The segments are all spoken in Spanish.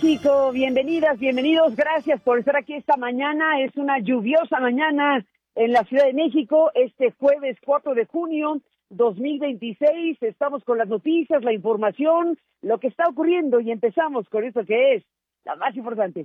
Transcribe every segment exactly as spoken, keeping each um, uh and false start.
México, bienvenidas, bienvenidos, gracias por estar aquí esta mañana. Es una lluviosa mañana en la Ciudad de México, este jueves cuatro de junio dos mil veintiséis. Estamos con las noticias, la información, lo que está ocurriendo y empezamos con esto que es la más importante.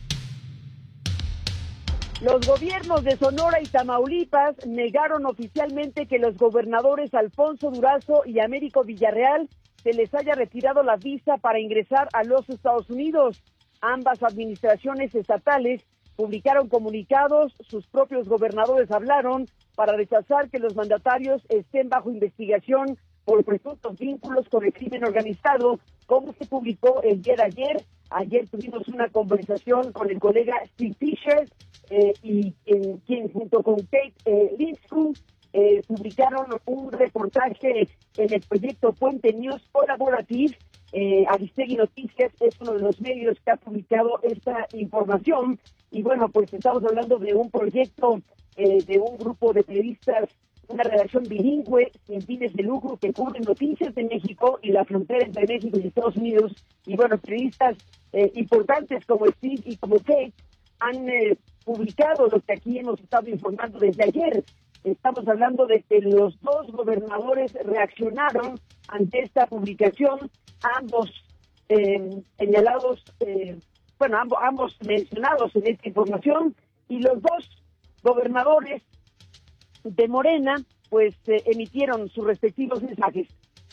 Los gobiernos de Sonora y Tamaulipas negaron oficialmente que los gobernadores Alfonso Durazo y Américo Villarreal se les haya retirado la visa para ingresar a los Estados Unidos. Ambas administraciones estatales publicaron comunicados, sus propios gobernadores hablaron para rechazar que los mandatarios estén bajo investigación por presuntos vínculos con el crimen organizado, como se publicó el día de ayer. Ayer tuvimos una conversación con el colega Steve Fisher, eh, y eh, quien junto con Kate eh, Linscomb eh, publicaron un reportaje en el proyecto Puente News Collaborative. Eh, Aristegui Noticias es uno de los medios que ha publicado esta información. Y bueno, pues estamos hablando de un proyecto eh, de un grupo de periodistas, una redacción bilingüe sin fines de lucro que cubre noticias de México y la frontera entre México y Estados Unidos. Y bueno, periodistas eh, importantes como Steve y como Kate han eh, publicado lo que aquí hemos estado informando desde ayer. Estamos hablando de que los dos gobernadores reaccionaron ante esta publicación, ambos eh, señalados, eh, bueno, ambos, ambos mencionados en esta información, y los dos gobernadores de Morena, pues eh, emitieron sus respectivos mensajes.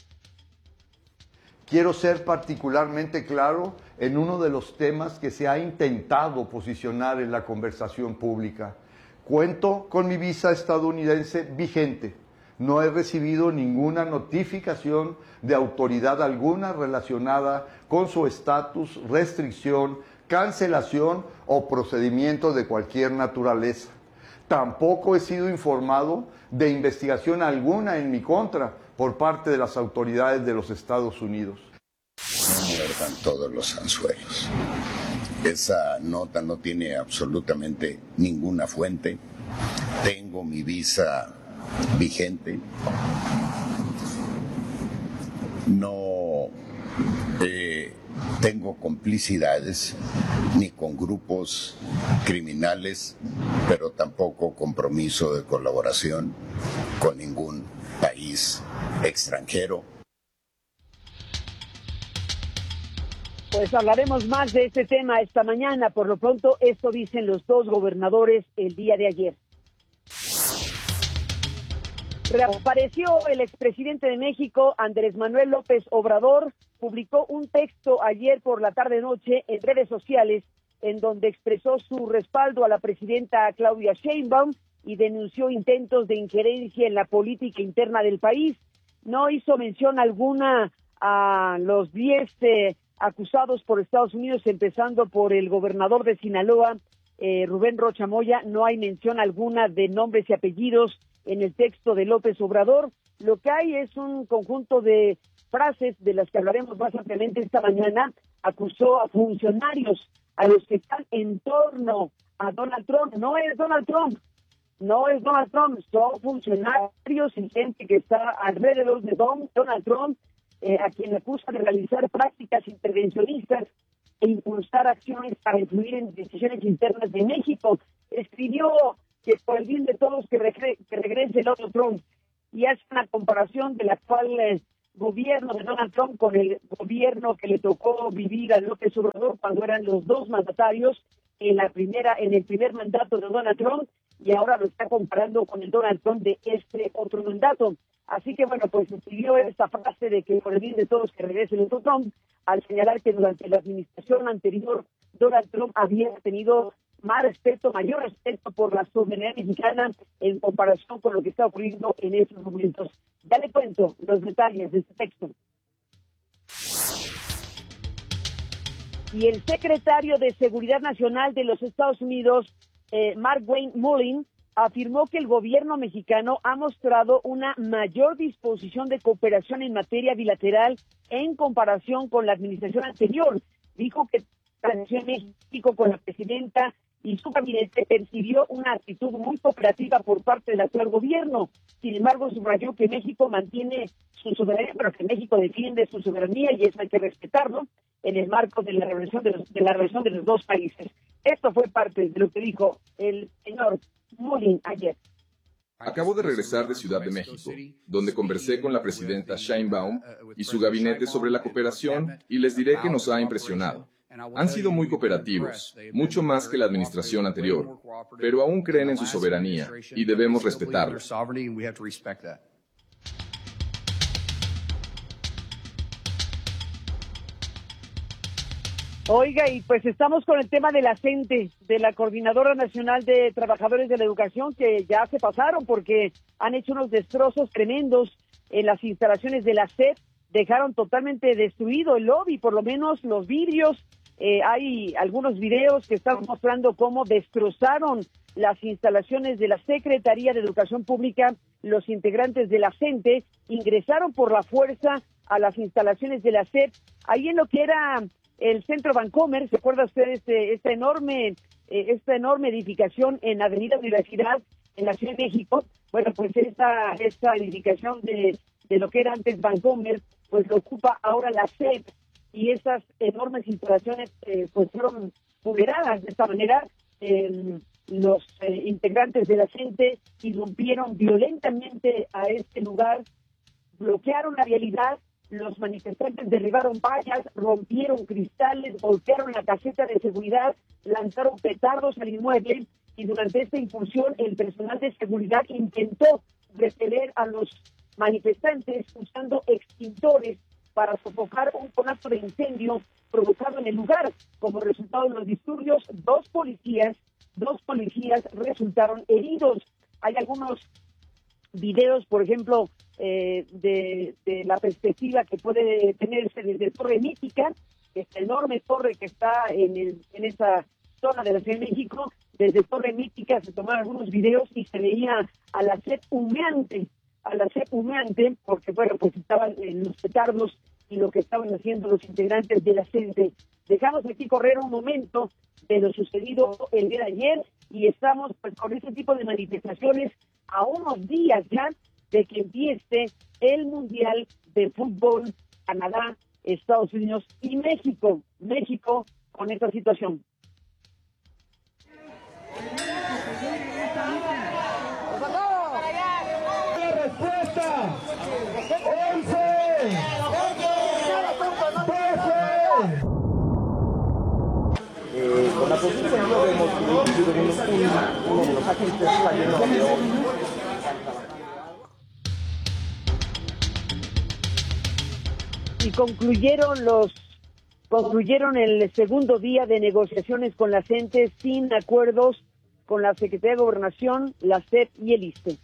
Quiero ser particularmente claro en uno de los temas que se ha intentado posicionar en la conversación pública. Cuento con mi visa estadounidense vigente. No he recibido ninguna notificación de autoridad alguna relacionada con su estatus, restricción, cancelación o procedimiento de cualquier naturaleza. Tampoco he sido informado de investigación alguna en mi contra por parte de las autoridades de los Estados Unidos. No muerdan todos los anzuelos. Esa nota no tiene absolutamente ninguna fuente. Tengo mi visa vigente. No eh, tengo complicidades ni con grupos criminales, pero tampoco compromiso de colaboración con ningún país extranjero. Pues hablaremos más de este tema esta mañana. Por lo pronto, esto dicen los dos gobernadores el día de ayer. Reapareció el expresidente de México, Andrés Manuel López Obrador. Publicó un texto ayer por la tarde-noche en redes sociales en donde expresó su respaldo a la presidenta Claudia Sheinbaum y denunció intentos de injerencia en la política interna del país. No hizo mención alguna a los diez eh, acusados por Estados Unidos, empezando por el gobernador de Sinaloa, eh, Rubén Rocha Moya. No hay mención alguna de nombres y apellidos en el texto de López Obrador. Lo que hay es un conjunto de frases de las que hablaremos más ampliamente esta mañana. Acusó a funcionarios, a los que están en torno a Donald Trump. No es Donald Trump, no es Donald Trump, son funcionarios y gente que está alrededor de Don, Donald Trump, eh, a quien acusa de realizar prácticas intervencionistas e impulsar acciones para influir en decisiones internas de México. Escribió que por el bien de todos que, regre que regrese el otro Trump, y hace una comparación del actual eh, gobierno de Donald Trump con el gobierno que le tocó vivir a López Obrador cuando eran los dos mandatarios en la primera, en el primer mandato de Donald Trump, y ahora lo está comparando con el Donald Trump de este otro mandato. Así que bueno, pues escribió esta frase de que por el bien de todos que regrese el otro Trump, al señalar que durante la administración anterior Donald Trump había tenido más respeto, mayor respeto por la soberanía mexicana en comparación con lo que está ocurriendo en estos momentos. Ya le cuento los detalles de este texto. Y el secretario de Seguridad Nacional de los Estados Unidos, eh, Mark Wayne Mullin, afirmó que el gobierno mexicano ha mostrado una mayor disposición de cooperación en materia bilateral en comparación con la administración anterior. Dijo que la relación de México con la presidenta y su gabinete percibió una actitud muy cooperativa por parte del actual gobierno. Sin embargo, subrayó que México mantiene su soberanía, pero que México defiende su soberanía y eso hay que respetarlo en el marco de la relación de, los, de la relación de los dos países. Esto fue parte de lo que dijo el señor Mullin ayer. Acabo de regresar de Ciudad de México, donde conversé con la presidenta Sheinbaum y su gabinete sobre la cooperación y les diré que nos ha impresionado. Han sido muy cooperativos, mucho más que la administración anterior, pero aún creen en su soberanía y debemos respetarlo. Oiga, y pues estamos con el tema de la CENTE, de la Coordinadora Nacional de Trabajadores de la Educación, que ya se pasaron porque han hecho unos destrozos tremendos en las instalaciones de la S E P, dejaron totalmente destruido el lobby, por lo menos los vidrios. Eh, hay algunos videos que están mostrando cómo destrozaron las instalaciones de la Secretaría de Educación Pública. Los integrantes de la CENTE ingresaron por la fuerza a las instalaciones de la S E P, ahí en lo que era el Centro Bancomer. ¿Se acuerda usted de este, esta enorme eh, esta enorme edificación en Avenida Universidad, en la Ciudad de México? Bueno, pues esta, esta edificación de, de lo que era antes Bancomer, pues lo ocupa ahora la S E P, y esas enormes instalaciones eh, pues fueron vulneradas. De esta manera, eh, los eh, integrantes de la CENTE irrumpieron violentamente a este lugar, bloquearon la vialidad. Los manifestantes derribaron vallas, rompieron cristales, golpearon la caseta de seguridad, lanzaron petardos al inmueble, y durante esta incursión el personal de seguridad intentó repeler a los manifestantes usando extintores para sofocar un conato de incendio provocado en el lugar. Como resultado de los disturbios, dos policías, dos policías resultaron heridos. Hay algunos videos, por ejemplo, eh, de, de la perspectiva que puede tenerse desde Torre Mítica, esta enorme torre que está en, el, en esa zona de la Ciudad de México. Desde Torre Mítica se tomaron algunos videos y se veía a la S E P humeante, a la S E P humeante, porque, bueno, pues estaban en los petardos y lo que estaban haciendo los integrantes de la CENTE. Dejamos aquí correr un momento de lo sucedido el día de ayer y estamos pues con este tipo de manifestaciones a unos días ya de que empiece el Mundial de Fútbol, Canadá, Estados Unidos y México. México con esta situación. La respuesta. once. Eh, con la posición lo vemos inclusive uno, uno de los agentes saliendo de hoy. Y concluyeron los concluyeron el segundo día de negociaciones con la CENTE sin acuerdos con la Secretaría de Gobernación, la S E P y el ISSSTE.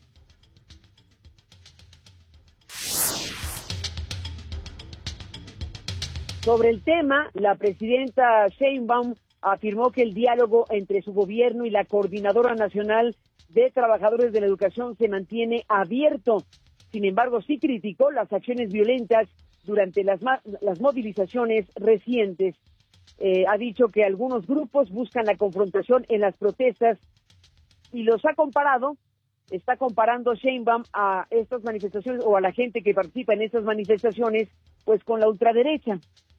Sobre el tema, la presidenta Sheinbaum afirmó que el diálogo entre su gobierno y la Coordinadora Nacional de Trabajadores de la Educación se mantiene abierto. Sin embargo, sí criticó las acciones violentas durante las, las movilizaciones recientes. Eh, ha dicho que algunos grupos buscan la confrontación en las protestas y los ha comparado, está comparando Sheinbaum a estas manifestaciones o a la gente que participa en estas manifestaciones, pues con la ultraderecha.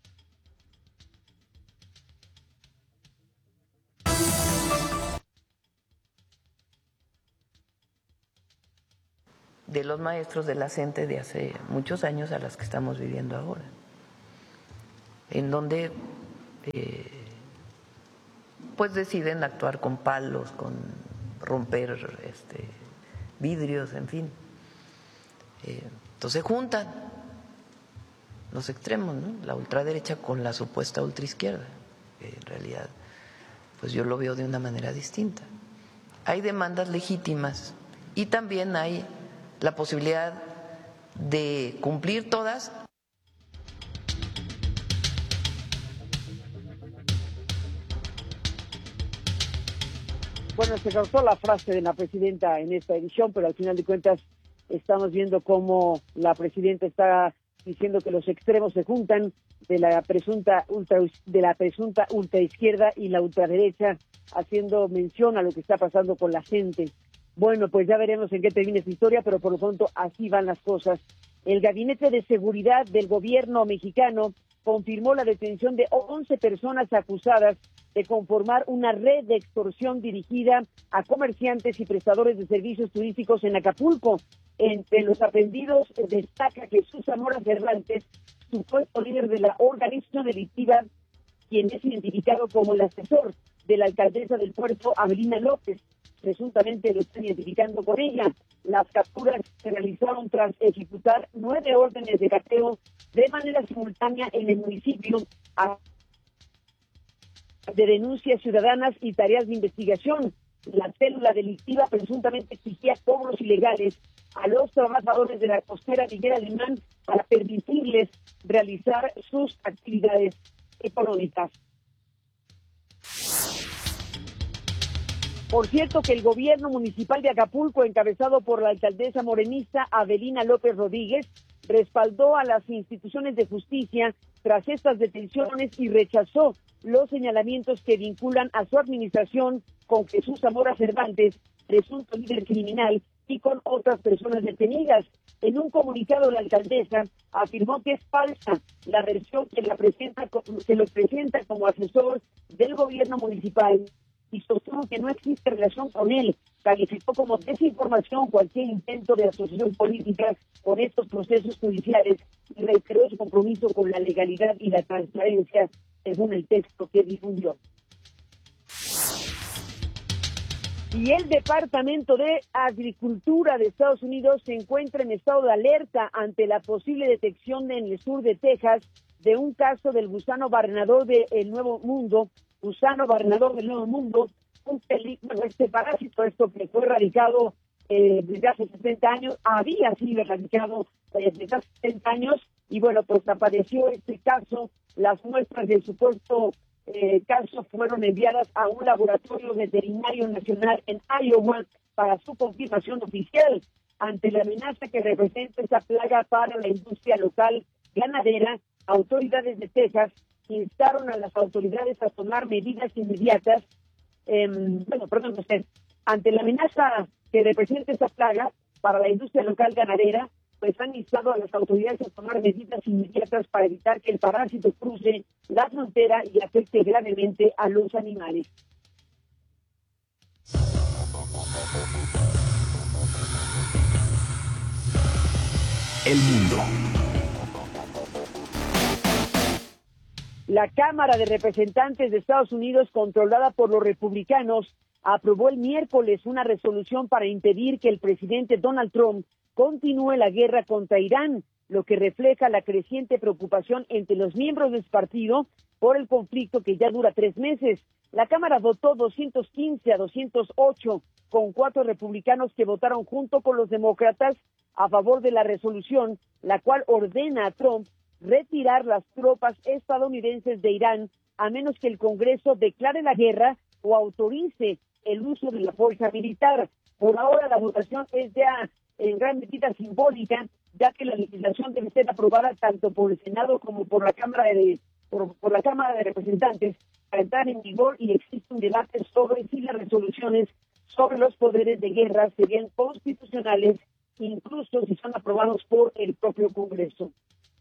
De los maestros de la CENTE de hace muchos años a las que estamos viviendo ahora, en donde eh, pues deciden actuar con palos, con romper este, vidrios, en fin. Eh, entonces juntan los extremos, ¿no? La ultraderecha con la supuesta ultraizquierda. Eh, en realidad, pues yo lo veo de una manera distinta. Hay demandas legítimas y también hay la posibilidad de cumplir todas. Bueno, se causó la frase de la presidenta en esta edición, pero al final de cuentas estamos viendo cómo la presidenta está diciendo que los extremos se juntan de la presunta ultra, de la presunta ultraizquierda y la ultraderecha, haciendo mención a lo que está pasando con la gente. Bueno, pues ya veremos en qué termina esta historia, pero por lo pronto así van las cosas. El Gabinete de Seguridad del gobierno mexicano confirmó la detención de once personas acusadas de conformar una red de extorsión dirigida a comerciantes y prestadores de servicios turísticos en Acapulco. Entre los aprendidos destaca Jesús Zamora Cervantes, supuesto líder de la organización delictiva, quien es identificado como el asesor de la alcaldesa del puerto, Avelina López. Presuntamente lo están identificando con ella. Las capturas se realizaron tras ejecutar nueve órdenes de cateo de manera simultánea en el municipio de denuncias ciudadanas y tareas de investigación. La célula delictiva presuntamente exigía cobros ilegales a los trabajadores de la costera Miguel Alemán para permitirles realizar sus actividades económicas. Por cierto, que el gobierno municipal de Acapulco, encabezado por la alcaldesa morenista Avelina López Rodríguez, respaldó a las instituciones de justicia tras estas detenciones y rechazó los señalamientos que vinculan a su administración con Jesús Zamora Cervantes, presunto líder criminal, y con otras personas detenidas. En un comunicado, la alcaldesa afirmó que es falsa la versión que, la presenta, que lo presenta como asesor del gobierno municipal y sostuvo que no existe relación con él. Calificó como desinformación cualquier intento de asociación política con estos procesos judiciales y reiteró su compromiso con la legalidad y la transparencia, según el texto que difundió. Y el Departamento de Agricultura de Estados Unidos se encuentra en estado de alerta ante la posible detección en el sur de Texas de un caso del gusano barrenador del Nuevo Mundo, gusano barrenador del Nuevo Mundo, un peligro, este parásito, esto que fue erradicado eh, desde hace setenta años, había sido erradicado eh, desde hace setenta años, y bueno, pues apareció este caso. Las muestras del supuesto eh, caso fueron enviadas a un laboratorio veterinario nacional en Iowa para su confirmación oficial. Ante la amenaza que representa esta plaga para la industria local ganadera, autoridades de Texas instaron a las autoridades a tomar medidas inmediatas. Eh, bueno, perdón, usted, ante la amenaza que representa esta plaga para la industria local ganadera, pues han instado a las autoridades a tomar medidas inmediatas para evitar que el parásito cruce la frontera y afecte gravemente a los animales. El mundo. La Cámara de Representantes de Estados Unidos, controlada por los republicanos, aprobó el miércoles una resolución para impedir que el presidente Donald Trump continúe la guerra contra Irán, lo que refleja la creciente preocupación entre los miembros de su partido por el conflicto que ya dura tres meses. La Cámara votó doscientos quince a doscientos ocho, con cuatro republicanos que votaron junto con los demócratas a favor de la resolución, la cual ordena a Trump retirar las tropas estadounidenses de Irán a menos que el Congreso declare la guerra o autorice el uso de la fuerza militar. Por ahora la votación es ya en gran medida simbólica, ya que la legislación debe ser aprobada tanto por el Senado como por la Cámara de por, por la Cámara de Representantes para entrar en vigor, y existe un debate sobre si las resoluciones sobre los poderes de guerra serían constitucionales, incluso si son aprobados por el propio Congreso.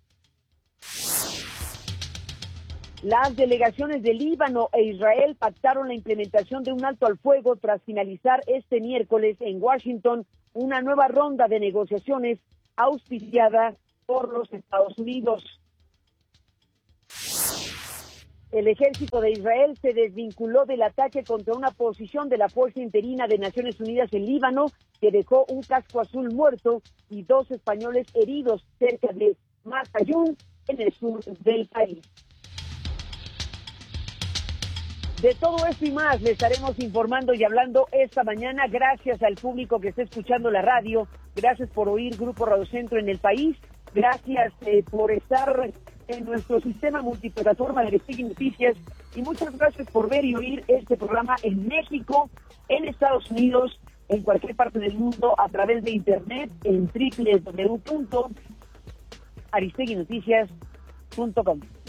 Las delegaciones de Líbano e Israel pactaron la implementación de un alto al fuego tras finalizar este miércoles en Washington una nueva ronda de negociaciones auspiciada por los Estados Unidos. El ejército de Israel se desvinculó del ataque contra una posición de la Fuerza Interina de Naciones Unidas en Líbano, que dejó un casco azul muerto y dos españoles heridos cerca de Masayún, en el sur del país. De todo esto y más le estaremos informando y hablando esta mañana. Gracias al público que está escuchando la radio, gracias por oír Grupo Radio Centro en el país, gracias eh, por estar en nuestro sistema multiplataforma de Aristegui Noticias, y muchas gracias por ver y oír este programa en México, en Estados Unidos, en cualquier parte del mundo, a través de internet en doble u doble u doble u punto aristegui noticias punto com.